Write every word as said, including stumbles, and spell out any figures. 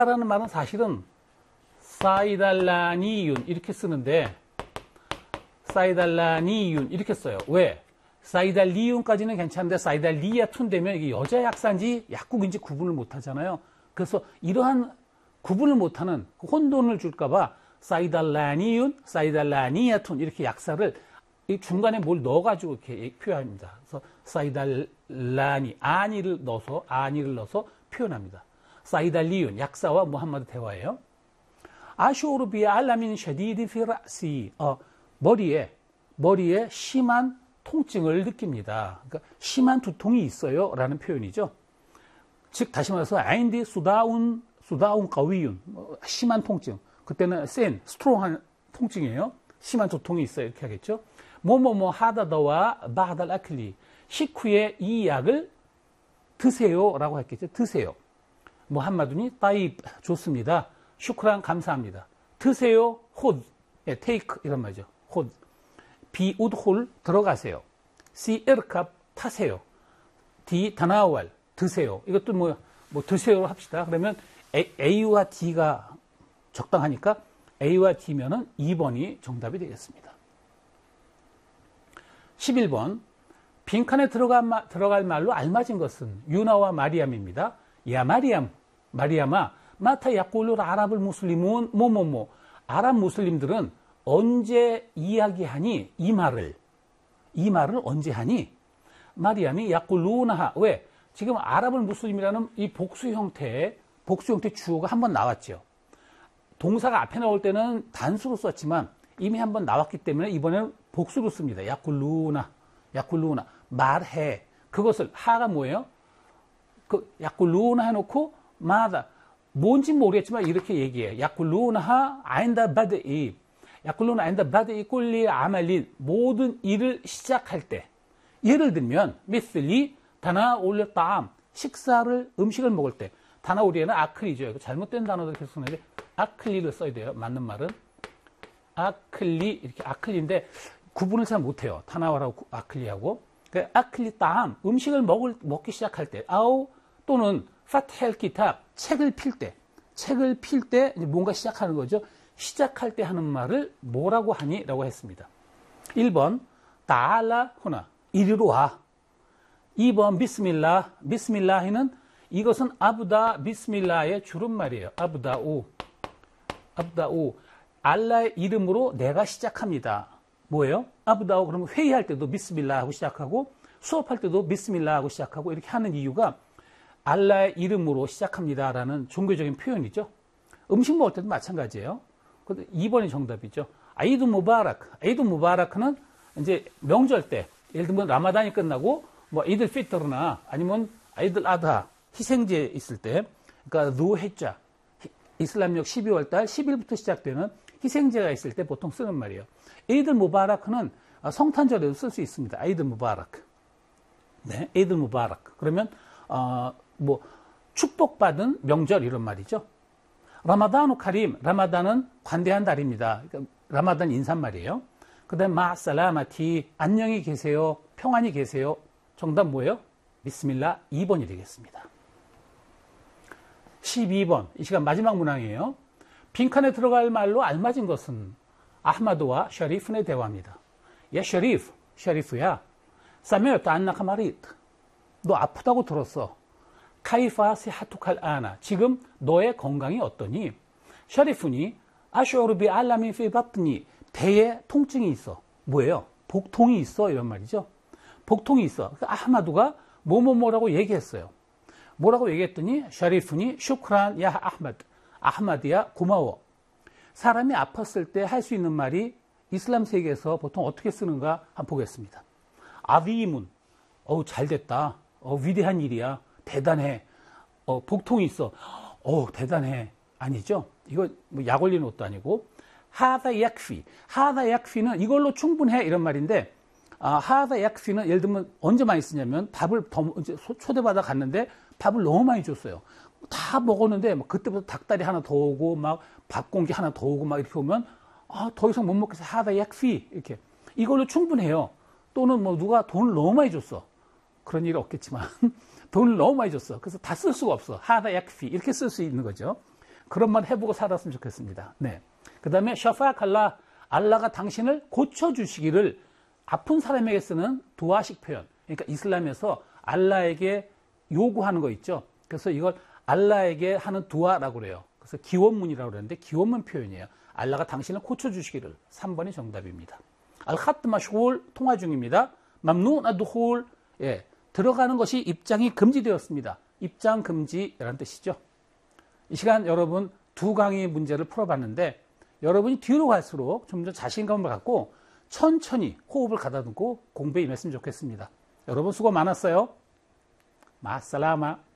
라는 말은 사실은 사이달라니윤 이렇게 쓰는데 사이달라니윤 이렇게 써요. 왜? 사이달리윤까지는 괜찮은데 사이달리야툰 되면 이게 여자 약사인지 약국인지 구분을 못 하잖아요. 그래서 이러한 구분을 못하는 혼돈을 줄까봐 사이달라니윤, 사이달라니야툰 이렇게 약사를 이 중간에 뭘 넣어가지고 이렇게 표현합니다. 그래서 사이달라니, 아니를 넣어서, 아니를 넣어서 표현합니다. 사이달리윤, 약사와 무함마드 대화예요. 아쇼르 비 알라민 샤디디 피 라시, 어, 머리에, 머리에 심한 통증을 느낍니다. 그러니까 심한 두통이 있어요. 라는 표현이죠. 즉, 다시 말해서, 아인디 수다운, 수다운 가위윤, 심한 통증. 그때는 센, 스트롱한 통증이에요. 심한 두통이 있어요. 이렇게 하겠죠. 뭐뭐뭐 하다더와 바달 아클리. 식후에 이 약을 드세요. 라고 했겠죠. 드세요. 무함마드니 따입 좋습니다. 슈크란 감사합니다. 드세요. 혼. 예, 테이크 이런 말이죠. 혼. 비 우드홀 들어가세요. 시 에르캅 타세요. 디 다나왈 드세요. 이것도 뭐, 뭐 드세요 합시다. 그러면 A, A와 D가 적당하니까 A와 D면은 이 번이 정답이 되겠습니다. 십일 번. 빈칸에 들어갈, 마, 들어갈 말로 알맞은 것은 유나와 마리암입니다. 야 마리암, 마리암아, 마타 야꿀루 아랍을 무슬림은 뭐뭐뭐. 아랍 무슬림들은 언제 이야기하니 이 말을 이 말을 언제 하니? 마리암이 야꿀루나하. 왜? 지금 아랍을 무슬림이라는 이 복수 형태의 복수 형태 주어가 한번 나왔죠. 동사가 앞에 나올 때는 단수로 썼지만 이미 한번 나왔기 때문에 이번에는 복수로 씁니다. 야꿀루나, 야꿀루나 말해. 그것을 하가 뭐예요? 그 야꿀루나 해놓고 마다 뭔지 모르겠지만 이렇게 얘기해요. 야꿀루나하 아인다 바드이. 야꿀루나 아인다 바드이 꿀리 아말린. 모든 일을 시작할 때. 예를 들면 미슬리 다나 올려 따암. 식사를 음식을 먹을 때. 다나 우리에는 아클리죠. 잘못된 단어들 계속 쓰는데 아클리를 써야 돼요. 맞는 말은 아클리 이렇게 아클리인데 구분을 잘 못해요. 다나와라고 아클리하고. 그러니까 아클리 따암 음식을 먹을 먹기 시작할 때. 아우 또는 파텔 기탑 책을 필 때. 책을 필 때 뭔가 시작하는 거죠. 시작할 때 하는 말을 뭐라고 하니? 라고 했습니다. 일 번 다알라 후나 이리로 와. 이 번 비스밀라 비스밀라히는 이것은 아부다 비스밀라의 줄임말이에요. 아부다우 아부다우 알라의 이름으로 내가 시작합니다. 뭐예요? 아부다우 그러면 회의할 때도 비스밀라 하고 시작하고 수업할 때도 비스밀라 하고 시작하고 이렇게 하는 이유가 알라의 이름으로 시작합니다라는 종교적인 표현이죠. 음식 먹을 때도 마찬가지예요. 이 번이 정답이죠. 아이드 무바라크. 아이드 무바라크는 이제 명절 때, 예를 들면 라마단이 끝나고 뭐 이들 피트르나 아니면 아이들 아다 희생제 있을 때, 그러니까 누헤자 이슬람력 십이월 달 십 일부터 시작되는 희생제가 있을 때 보통 쓰는 말이에요. 에이들 무바라크는 성탄절에도 쓸 수 있습니다. 에이들 무바라크. 네, 에이들 무바라크. 그러면 어, 뭐 축복받은 명절 이런 말이죠. 라마다누 카림, 라마단은 관대한 달입니다. 그러니까 라마단 인사말이에요. 그 다음에 마살라마티, 안녕히 계세요, 평안히 계세요. 정답 뭐예요? 비스밀라 이 번이 되겠습니다. 십이 번, 이 시간 마지막 문항이에요. 빈칸에 들어갈 말로 알맞은 것은 아흐마드와 샤리프의 대화입니다. 야 샤리프, 샤리프야, 사메어트 안나카 마리트. 너 아프다고 들었어. 카이파 세하투칼 아나. 지금 너의 건강이 어떠니? 샤리프니 아쇼르비 알라미 피 바트니. 배에 통증이 있어. 뭐예요? 복통이 있어. 이런 말이죠. 복통이 있어. 아흐마드가 뭐뭐뭐라고 얘기했어요. 뭐라고 얘기했더니 샤리프니 슈크란 야 아흐마드. 아흐마드야 고마워. 사람이 아팠을 때 할 수 있는 말이 이슬람 세계에서 보통 어떻게 쓰는가 한번 보겠습니다. 아비문. 어우 잘됐다. 어, 위대한 일이야. 대단해. 어, 복통이 있어. 어, 대단해. 아니죠? 이거 뭐 약 올리는 것도 아니고. 하다 약피. 하다 약피는 이걸로 충분해. 이런 말인데, 아, 하다 약피는 예를 들면 언제 많이 쓰냐면 밥을 더, 이제 초대받아 갔는데 밥을 너무 많이 줬어요. 다 먹었는데 막 그때부터 닭다리 하나 더 오고 막 밥 공기 하나 더 오고 막 이렇게 오면 아, 더 이상 못 먹겠어. 하다 약피. 이렇게. 이걸로 충분해요. 또는 뭐 누가 돈을 너무 많이 줬어. 그런 일이 없겠지만 돈을 너무 많이 줬어. 그래서 다 쓸 수가 없어. 하다 약피 이렇게 쓸 수 있는 거죠. 그런 말 해보고 살았으면 좋겠습니다. 네. 그 다음에 샤파악 알라, 알라가 당신을 고쳐주시기를 아픈 사람에게 쓰는 두아식 표현. 그러니까 이슬람에서 알라에게 요구하는 거 있죠. 그래서 이걸 알라에게 하는 두아라고 그래요. 그래서 기원문이라고 그러는데 기원문 표현이에요. 알라가 당신을 고쳐주시기를. 삼 번이 정답입니다. 알카트 마슈골 통화 중입니다. 맘누 아두홀, 예, 들어가는 것이 입장이 금지되었습니다. 입장 금지라는 뜻이죠. 이 시간 여러분 두 강의 문제를 풀어봤는데 여러분이 뒤로 갈수록 좀 더 자신감을 갖고 천천히 호흡을 가다듬고 공부에 임했으면 좋겠습니다. 여러분 수고 많았어요. 마살라마.